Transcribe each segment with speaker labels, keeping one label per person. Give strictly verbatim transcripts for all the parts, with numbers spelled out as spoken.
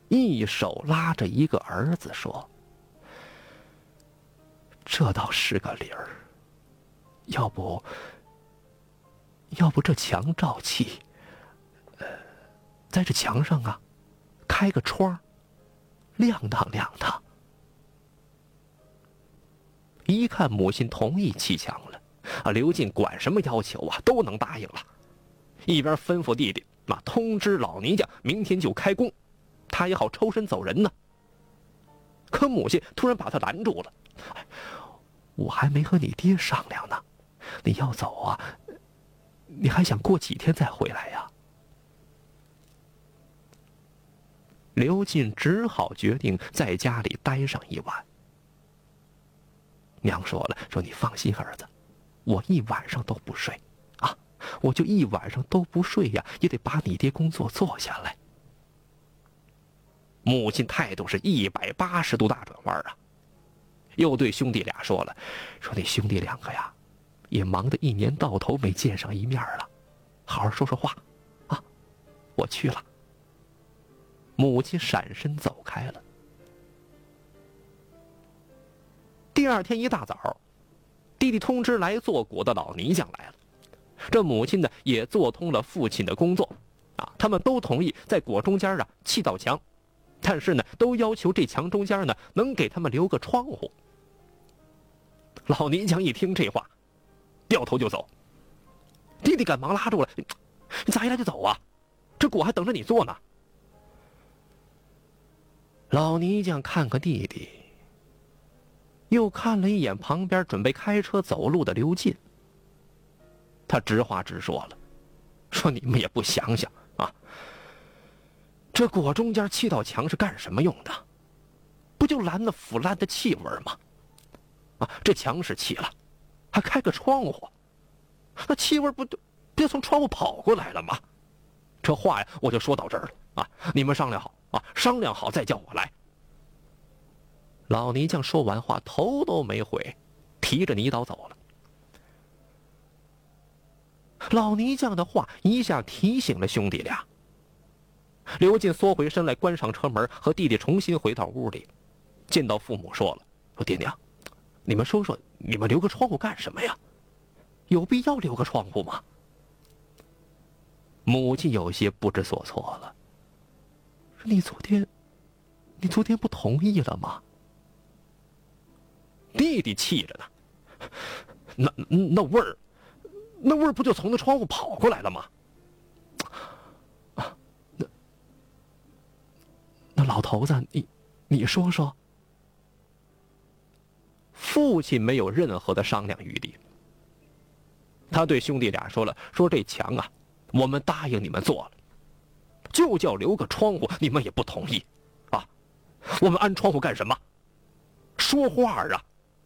Speaker 1: 一手拉着一个儿子说：“这倒是个理儿，要不，要不这墙照气，呃，在这墙上啊，开个窗，亮堂亮堂。”一看母亲同意砌墙了，啊，刘进管什么要求啊，都能答应了。一边吩咐弟弟，啊，通知老泥匠明天就开工，他也好抽身走人呢。可母亲突然把他拦住了：“我还没和你爹商量呢，你要走啊，你还想过几天再回来呀？”刘进只好决定在家里待上一晚。娘说了，说你放心儿子，我一晚上都不睡啊，我就一晚上都不睡呀，也得把你爹工作做下来。母亲态度是一百八十度大转弯啊，又对兄弟俩说了，说那兄弟两个呀，也忙得一年到头没见上一面了，好好说说话啊，我去了。母亲闪身走开了。第二天一大早，弟弟通知来做果的老泥匠来了。这母亲呢也做通了父亲的工作，啊，他们都同意在果中间啊砌道墙，但是呢都要求这墙中间呢能给他们留个窗户。老泥匠一听这话，掉头就走。弟弟赶忙拉住了：“你咋一来就走啊？这果还等着你做呢。”老泥匠看看弟弟，又看了一眼旁边准备开车走路的刘进，他直话直说了，说你们也不想想啊，这果中间砌道墙是干什么用的？不就拦那腐烂的气味吗？啊，这墙是砌了，还开个窗户，那气味不就不就从窗户跑过来了吗？这话呀，我就说到这儿了啊！你们商量好啊，商量好再叫我来。老泥匠说完话，头都没回，提着泥刀走了。老泥匠的话一下提醒了兄弟俩。刘进缩回身来，关上车门，和弟弟重新回到屋里，见到父母说了：“说爹娘，你们说说，你们留个窗户干什么呀？有必要留个窗户吗？”母亲有些不知所措了：“你昨天，你昨天不同意了吗？”弟弟气着呢：“那那味儿，那味儿不就从那窗户跑过来了吗？啊，那那老头子，你你说说。”父亲没有任何的商量余地，他对兄弟俩说了：“说这墙啊，我们答应你们做了，就叫留个窗户，你们也不同意啊！我们安窗户干什么？说话啊！”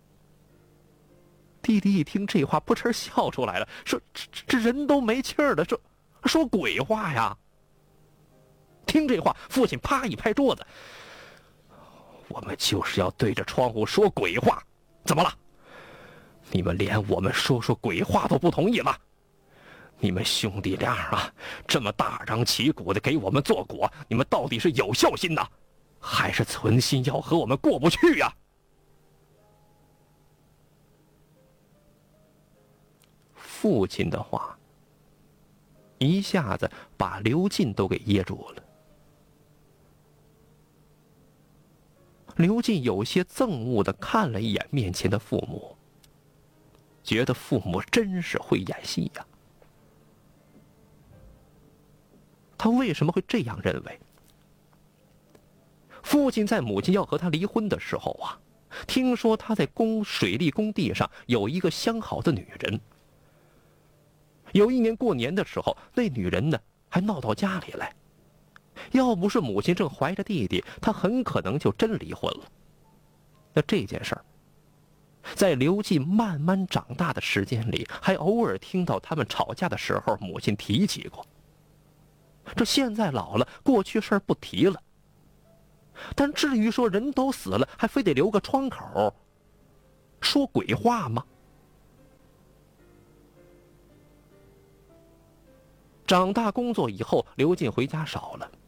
Speaker 1: 弟弟一听这话，扑哧笑出来了，说：“这这人都没气儿了，说说鬼话呀！”听这话，父亲啪一拍桌子：“我们就是要对着窗户说鬼话，怎么了？你们连我们说说鬼话都不同意了？你们兄弟俩啊，这么大张旗鼓的给我们做果，你们到底是有孝心呢，还是存心要和我们过不去呀？”父亲的话一下子把刘进都给噎住了。刘进有些憎恶地看了一眼面前的父母，觉得父母真是会演戏呀。他为什么会这样认为？父亲在母亲要和他离婚的时候啊，听说他在工水利工地上有一个相好的女人。有一年过年的时候，那女人呢还闹到家里来，要不是母亲正怀着弟弟，他很可能就真离婚了。那这件事儿，在刘进慢慢长大的时间里，还偶尔听到他们吵架的时候，母亲提起过。这现在老了，过去事儿不提了。但至于说人都死了，还非得留个窗口，说鬼话吗？长大工作以后，刘进回家少了，